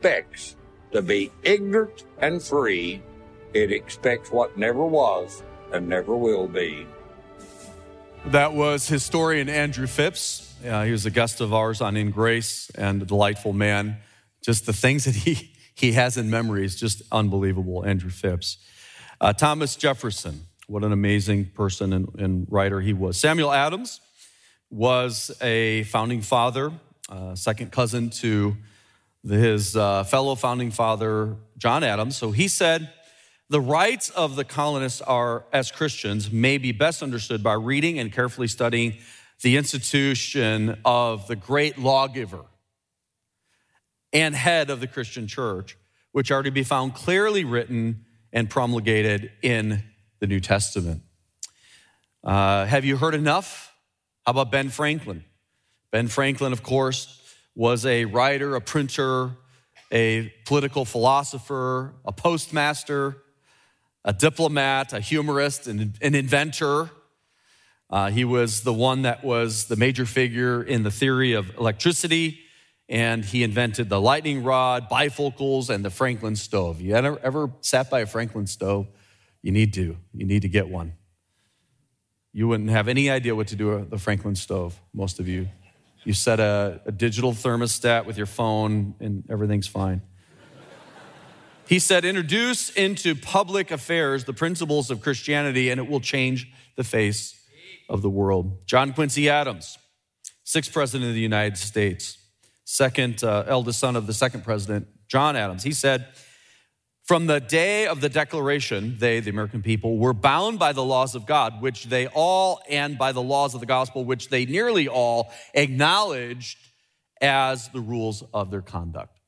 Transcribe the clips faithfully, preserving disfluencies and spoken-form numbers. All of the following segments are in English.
expects to be ignorant and free. It expects what never was and never will be. That was historian Andrew Phipps. Uh, he was a guest of ours on In Grace, and a delightful man. Just the things that he, he has in memory is just unbelievable, Andrew Phipps. Uh, Thomas Jefferson, what an amazing person and, and writer he was. Samuel Adams was a founding father, uh, second cousin to his uh, fellow founding father, John Adams. So he said, the rights of the colonists are, as Christians, may be best understood by reading and carefully studying the institution of the great lawgiver and head of the Christian church, which are to be found clearly written and promulgated in the New Testament. Uh, have you heard enough? How about Ben Franklin? Ben Franklin, of course, was a writer, a printer, a political philosopher, a postmaster, a diplomat, a humorist, and an inventor. Uh, he was the one that was the major figure in the theory of electricity, and he invented the lightning rod, bifocals, and the Franklin stove. You ever, ever sat by a Franklin stove? You need to. You need to get one. You wouldn't have any idea what to do with the Franklin stove, most of you. You set a, a digital thermostat with your phone, and everything's fine. He said, introduce into public affairs the principles of Christianity, and it will change the face of the world. John Quincy Adams, sixth president of the United States, second uh, eldest son of the second president, John Adams. He said, from the day of the Declaration, they, the American people, were bound by the laws of God, which they all, and by the laws of the gospel, which they nearly all acknowledged as the rules of their conduct.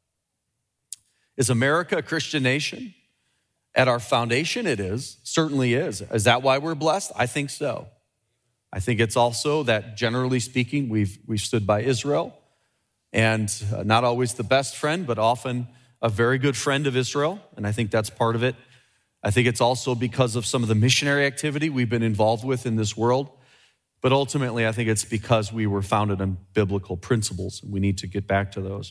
Is America a Christian nation? At our foundation, it is, certainly is. Is that why we're blessed? I think so. I think it's also that, generally speaking, we've, we've stood by Israel, and uh, not always the best friend, but often a very good friend of Israel, and I think that's part of it. I think it's also because of some of the missionary activity we've been involved with in this world, but ultimately I think it's because we were founded on biblical principles, and we need to get back to those.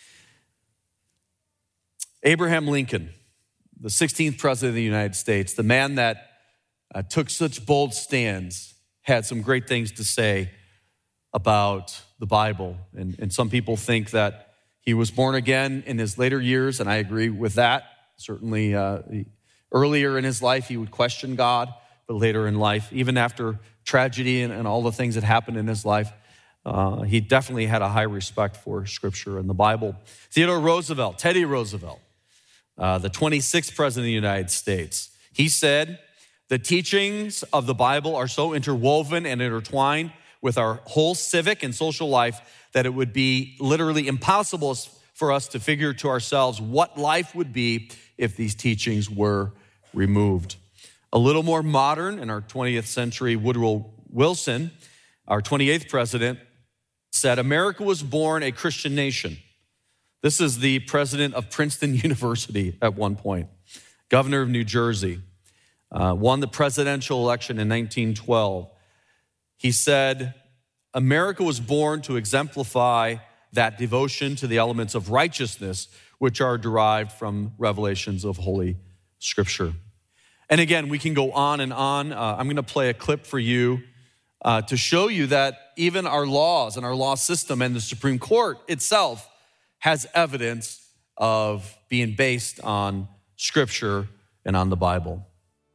Abraham Lincoln, the sixteenth president of the United States, the man that uh, took such bold stands, had some great things to say about the Bible, and, and some people think that he was born again in his later years, and I agree with that. Certainly, uh, he, earlier in his life, he would question God, but later in life, even after tragedy and, and all the things that happened in his life, uh, he definitely had a high respect for Scripture and the Bible. Theodore Roosevelt, Teddy Roosevelt, uh, the twenty-sixth president of the United States, he said, the teachings of the Bible are so interwoven and intertwined with our whole civic and social life that it would be literally impossible for us to figure to ourselves what life would be if these teachings were removed. A little more modern, in our twentieth century, Woodrow Wilson, our twenty-eighth president, said, America was born a Christian nation. This is the president of Princeton University at one point, governor of New Jersey, uh, won the presidential election in nineteen twelve. He said, America was born to exemplify that devotion to the elements of righteousness, which are derived from revelations of Holy Scripture. And again, we can go on and on. Uh, I'm going to play a clip for you uh, to show you that even our laws and our law system and the Supreme Court itself has evidence of being based on Scripture and on the Bible.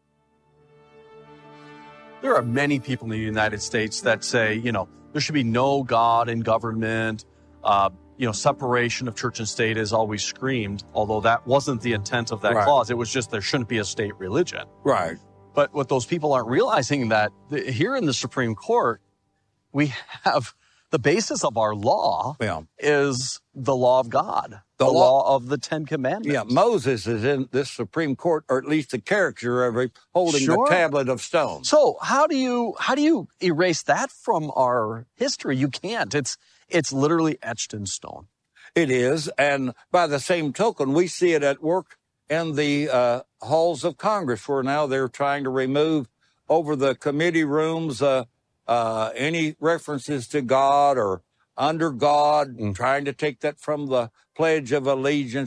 There are many people in the United States that say, you know, there should be no God in government. Uh, you know, separation of church and state is always screamed, although that wasn't the intent of that Right. clause. It was just there shouldn't be a state religion. Right. But what those people aren't realizing that the, here in the Supreme Court, we have the basis of our law Yeah. is the law of God, The the, law- law of the Ten Commandments. Yeah, Moses is in this Supreme Court, or at least the caricature of him holding Sure. the tablet of stone. So how do you how do you erase that from our history? You can't. It's it's literally etched in stone. It is, and by the same token, we see it at work in the uh, halls of Congress, where now they're trying to remove over the committee rooms uh, uh, any references to God or under God, and trying to take that from the Pledge of Allegiance.